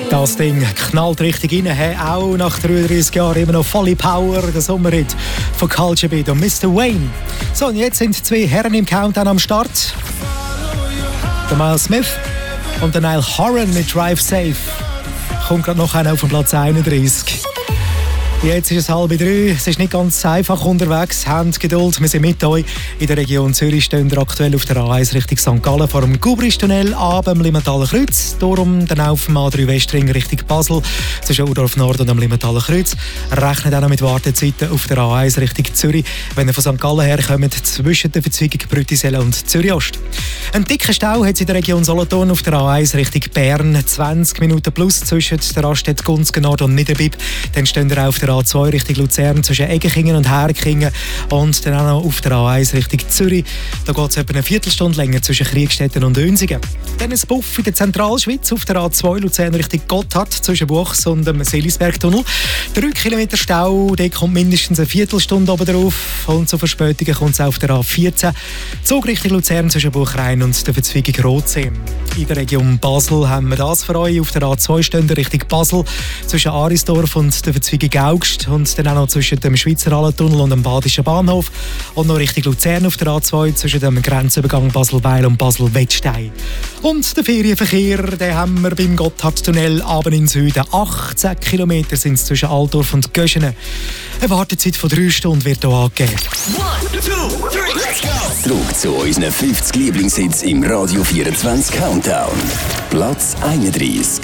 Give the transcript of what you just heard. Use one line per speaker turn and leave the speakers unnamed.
Das Ding knallt richtig rein, hey, auch nach 33 Jahren immer noch volle Power. Der Sommerhit von Culture Beat und Mr. Wayne. So, und jetzt sind zwei Herren im Countdown am Start. Der Miles Smith und der Niall Horan mit Drive Safe. Kommt gerade noch einer auf den Platz 31. Jetzt ist es 2:30. Es ist nicht ganz einfach unterwegs. Habt Geduld, wir sind mit euch. In der Region Zürich stehen wir aktuell auf der A1 Richtung St. Gallen vor dem Gubristunnel ab dem Limmentaler Kreuz. Darum dann auf dem A3 Westring Richtung Basel zwischen Urdorf Nord und dem Limmentaler Kreuz. Rechnet auch noch mit Wartezeiten auf der A1 Richtung Zürich, wenn ihr von St. Gallen herkommt, zwischen der Verzweigung Brütisellen und Zürich Ost. Einen dicken Stau hat es in der Region Solothurn auf der A1 Richtung Bern. 20 Minuten plus zwischen der Raststätte Gunzgen Nord und Niederbipp. Dann stehen wir auf der A2 Richtung Luzern zwischen Eggekingen und Herkingen und dann auch noch auf der A1 Richtung Zürich. Da geht es etwa eine Viertelstunde länger zwischen Kriegstetten und Önsigen. Dann ein Buff in der Zentralschweiz auf der A2 Luzern Richtung Gotthard zwischen Buchs und dem Seelisbergtunnel. 3 Kilometer Stau, da kommt mindestens eine Viertelstunde oben drauf und zu Verspätungen kommt es auf der A14. Zug Richtung Luzern zwischen Buchrhein und der Verzweigung Rotsee. In der Region Basel haben wir das für euch. Auf der A2 stehen Richtung Basel zwischen Arisdorf und der Verzweigung Augst und dann auch noch zwischen dem Schweizer Hallentunnel und dem Badischen Bahnhof und noch Richtung Luzern auf der A2 zwischen dem Grenzübergang Basel-Weil und Basel-Wettstein. Und den Ferienverkehr, den haben wir beim Gotthardtunnel ab in den Süden. 18 Kilometer sind es zwischen Altdorf und Göschenen. Eine Wartezeit von 3 Stunden wird hier angegeben.
1, 2, 3, let's go! Zurück zu unseren 50 Lieblingshits im Radio 24 Countdown. Platz 31.